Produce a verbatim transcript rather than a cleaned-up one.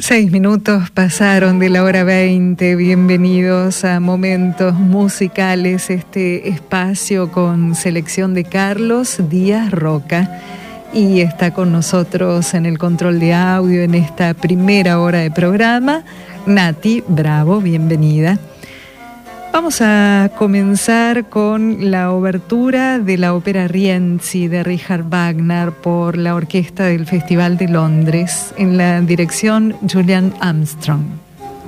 Seis minutos pasaron de la hora veinte. Bienvenidos a Momentos Musicales, este espacio con selección de Carlos Díaz Roca. Y está con nosotros en el control de audio en esta primera hora de programa, Nati Bravo, bienvenida. Vamos a comenzar con la obertura de la ópera Rienzi de Richard Wagner por la orquesta del Festival de Londres, en la dirección Julian Armstrong.